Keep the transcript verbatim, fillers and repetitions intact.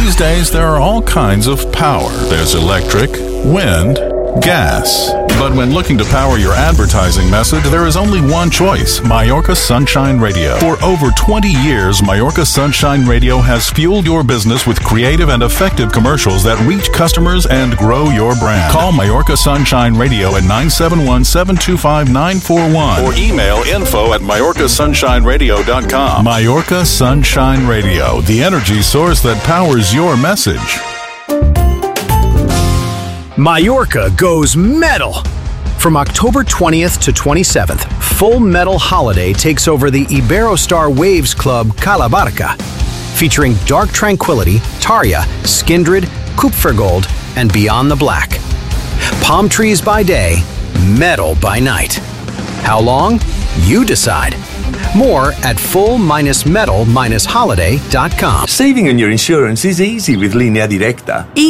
These days, there are all kinds of power. There's electric, wind, gas. But when looking to power your advertising message, there is only one choice: Mallorca Sunshine Radio. For over twenty years, Mallorca Sunshine Radio has fueled your business with creative and effective commercials that reach customers and grow your brand. Call Mallorca Sunshine Radio at nine seven one, seven two five, nine four one or email info at Mallorca Sunshine Radio dot com. Mallorca Sunshine Radio, the energy source that powers your message. Mallorca goes metal! From October twentieth to twenty-seventh, Full Metal Holiday takes over the Iberostar Waves Club Calabarca, featuring Dark Tranquility, Tarja, Skindred, Kupfergold, and Beyond the Black. Palm trees by day, metal by night. How long? You decide. More at full metal holiday dot com. Saving on your insurance is easy with Linea Directa.